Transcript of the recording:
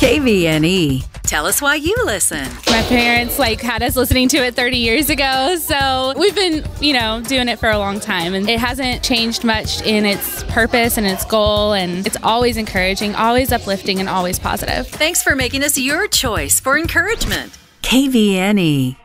KVNE. Tell us why you listen. My parents had us listening to it 30 years ago, so we've been, doing it for a long time, and it hasn't changed much in its purpose and its goal, and it's always encouraging, always uplifting, and always positive. Thanks for making us your choice for encouragement. KVNE.